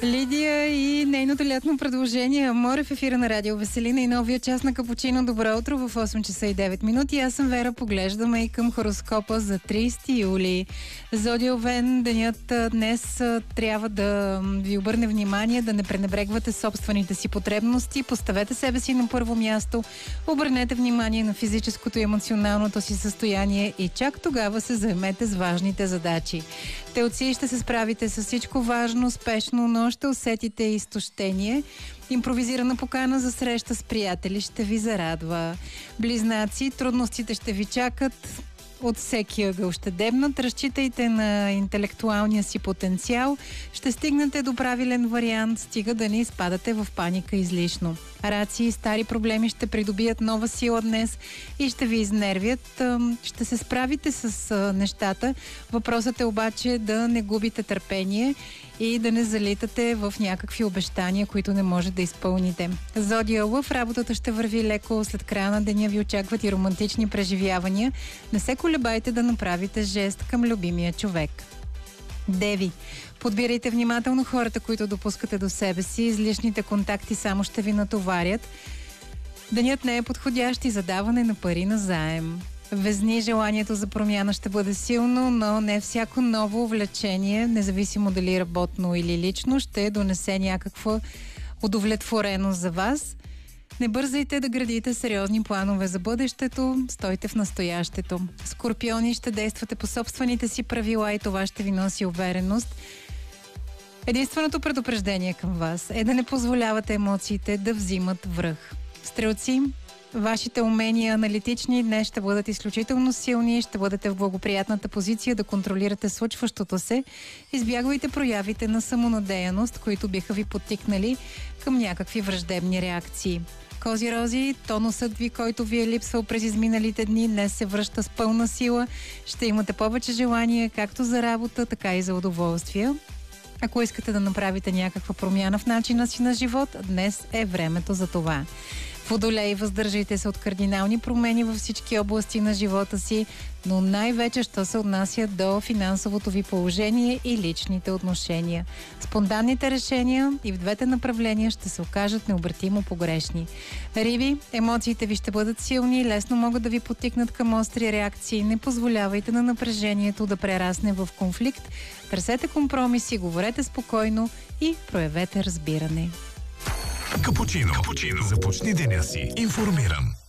Лидия и нейното лятно предложение Аморе в ефира на Радио Веселина и новия час на Капучино. Добро утро в 8 часа и 9 минути. Аз съм Вера. Поглеждаме и към хороскопа за 30 юли. Зодия Овен, денят днес трябва да ви обърне внимание да не пренебрегвате собствените си потребности. Поставете себе си на първо място. Обърнете внимание на физическото и емоционалното си състояние и чак тогава се заемете с важните задачи. Телци, ще се справите с всичко важно, спешно, но ще усетите изтощение. Импровизирана покана за среща с приятели ще ви зарадва. Близнаци, трудностите ще ви чакат от всеки ъгъл ще дебнат. Разчитайте на интелектуалния си потенциал. Ще стигнете до правилен вариант, стига да не изпадате в паника излишно. Раци и стари проблеми ще придобият нова сила днес и ще ви изнервят. Ще се справите с нещата. Въпросът е обаче да не губите търпение и да не залитате в някакви обещания, които не може да изпълните. Зодия Лъв, работата ще върви леко. След края на деня ви очакват и романтични преживявания. Не се колебайте да направите жест към любимия човек. Деви, подбирайте внимателно хората, които допускате до себе си. Излишните контакти само ще ви натоварят. Денят не е подходящ и за даване на пари на заем. Везни, желанието за промяна ще бъде силно, но не всяко ново увлечение, независимо дали работно или лично, ще донесе някаква удовлетвореност за вас. Не бързайте да градите сериозни планове за бъдещето, стойте в настоящето. Скорпиони, ще действате по собствените си правила и това ще ви носи увереност. Единственото предупреждение към вас е да не позволявате емоциите да взимат връх. Стрелци, вашите умения аналитични днес ще бъдат изключително силни, ще бъдете в благоприятната позиция да контролирате случващото се. Избягвайте проявите на самонадеяност, които биха ви подтикнали към някакви враждебни реакции. Кози-рози, тонусът ви, който ви е липсвал през изминалите дни, днес се връща с пълна сила. Ще имате повече желание както за работа, така и за удоволствие. Ако искате да направите някаква промяна в начина си на живот, днес е времето за това. Водолей, въздържайте се от кардинални промени във всички области на живота си, но най-вече, що се отнася до финансовото ви положение и личните отношения. Спонтанните решения и в двете направления ще се окажат необратимо погрешни. Риби, емоциите ви ще бъдат силни, лесно могат да ви подтикнат към остри реакции. Не позволявайте на напрежението да прерасне в конфликт. Търсете компромиси, говорете спокойно и проявете разбиране. Капучино. Започни деня си информиран.